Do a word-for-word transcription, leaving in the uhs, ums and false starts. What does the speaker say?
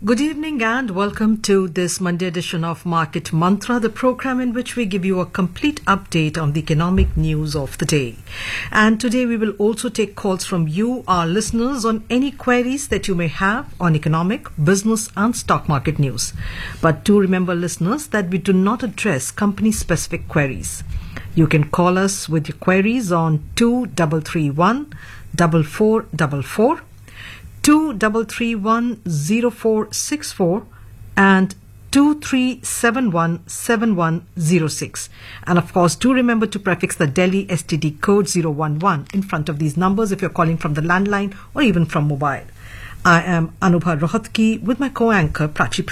Good evening and welcome to this Monday edition of Market Mantra, the program in which we give you a complete update on the economic news of the day. And today we will also take calls from you, our listeners, on any queries that you may have on economic, business and stock market news. But do remember, listeners, that we do not address company-specific queries. You can call us with your queries on two three three one, four four four four. two three three one, zero four six four and two three seven one, seven one zero six. And of course, do remember to prefix the Delhi S T D code zero one one in front of these numbers if you're calling from the landline or even from mobile. I am Anubha Rohatgi with my co-anchor Prachi